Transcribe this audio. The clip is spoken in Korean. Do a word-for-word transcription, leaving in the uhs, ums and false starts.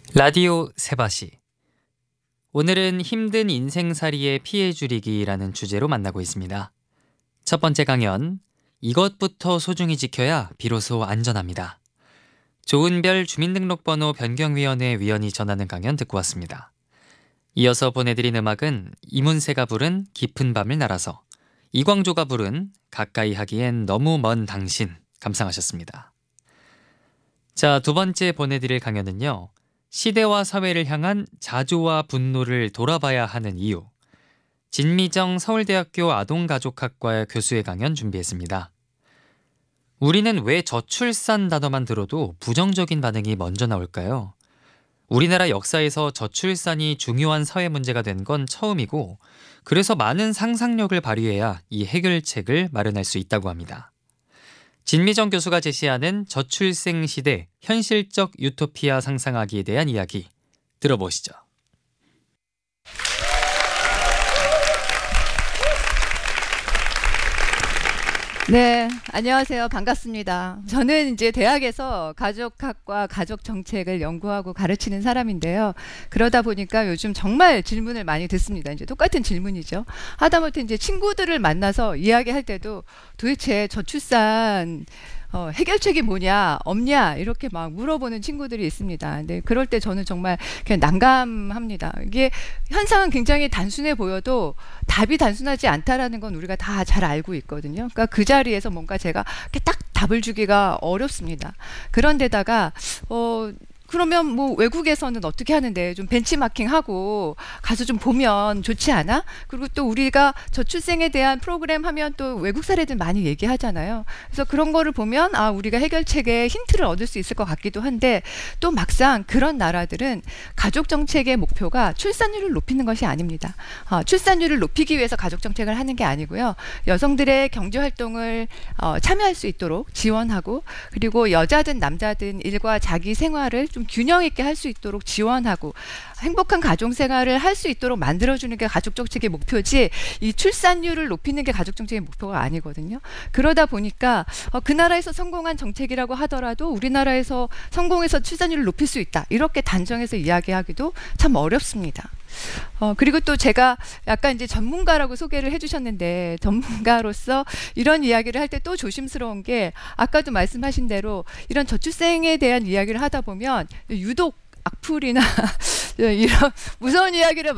라디오 세바시. 오늘은 힘든 인생살이의 피해 줄이기라는 주제로 만나고 있습니다. 첫 번째 강연, 이것부터 소중히 지켜야 비로소 안전합니다. 좋은별 주민등록번호 변경위원회 위원이 전하는 강연 듣고 왔습니다. 이어서 보내드린 음악은 이문세가 부른 깊은 밤을 날아서, 이광조가 부른 가까이 하기엔 너무 먼 당신 감상하셨습니다. 자, 두 번째 보내드릴 강연은요, 시대와 사회를 향한 자조와 분노를 돌아봐야 하는 이유. 진미정 서울대학교 아동가족학과 교수의 강연 준비했습니다. 우리는 왜 저출산 단어만 들어도 부정적인 반응이 먼저 나올까요? 우리나라 역사에서 저출산이 중요한 사회 문제가 된 건 처음이고, 그래서 많은 상상력을 발휘해야 이 해결책을 마련할 수 있다고 합니다. 진미정 교수가 제시하는 저출생 시대 현실적 유토피아 상상하기에 대한 이야기 들어보시죠. 네, 안녕하세요. 반갑습니다. 저는 이제 대학에서 가족학과 가족정책을 연구하고 가르치는 사람인데요. 그러다 보니까 요즘 정말 질문을 많이 듣습니다. 이제 똑같은 질문이죠. 하다못해 이제 친구들을 만나서 이야기할 때도 도대체 저출산 어, 해결책이 뭐냐, 없냐, 이렇게 막 물어보는 친구들이 있습니다. 근데 그럴 때 저는 정말 그냥 난감합니다. 이게 현상은 굉장히 단순해 보여도 답이 단순하지 않다라는 건 우리가 다 잘 알고 있거든요. 그러니까 그 자리에서 뭔가 제가 이렇게 딱 답을 주기가 어렵습니다. 그런데다가, 어, 그러면 뭐 외국에서는 어떻게 하는데 좀 벤치마킹하고 가서 좀 보면 좋지 않아? 그리고 또 우리가 저출생에 대한 프로그램 하면 또 외국 사례들 많이 얘기하잖아요. 그래서 그런 거를 보면 아 우리가 해결책에 힌트를 얻을 수 있을 것 같기도 한데, 또 막상 그런 나라들은 가족 정책의 목표가 출산율을 높이는 것이 아닙니다. 어, 출산율을 높이기 위해서 가족 정책을 하는 게 아니고요. 여성들의 경제 활동을 어, 참여할 수 있도록 지원하고, 그리고 여자든 남자든 일과 자기 생활을 좀 균형 있게 할 수 있도록 지원하고 행복한 가정 생활을 할 수 있도록 만들어주는 게 가족 정책의 목표지, 이 출산율을 높이는 게 가족 정책의 목표가 아니거든요. 그러다 보니까 어, 그 나라에서 성공한 정책이라고 하더라도 우리나라에서 성공해서 출산율을 높일 수 있다, 이렇게 단정해서 이야기하기도 참 어렵습니다. 어, 그리고 또 제가 약간 이제 전문가라고 소개를 해주셨는데, 전문가로서 이런 이야기를 할 때 또 조심스러운 게, 아까도 말씀하신 대로 이런 저출생에 대한 이야기를 하다 보면 유독 악플이나 이런 무서운 이야기를